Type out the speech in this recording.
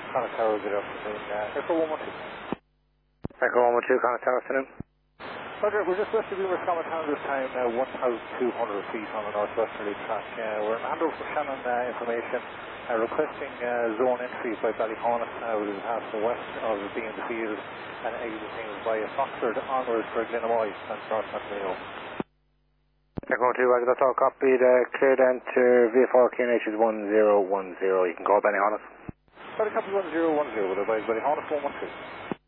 Connor Tower, good afternoon. Echo 112. Echo 112, Connor Tower, afternoon. Roger, we're just west of Beamer's Common Town this time, 1,200 feet on the northwesterly track. We're in handover for Shannon information, requesting zone entry by Ballyhonus now, which is half the west of being the field, and exiting by Foxford onwards for Glenamoy and North Mayo. Echo 112, Roger, that's all copied. Clear then to VFR QNH is 1010. You can call Ballyhonus. Sorry, copy 1010, with advised Ballyhonus 112.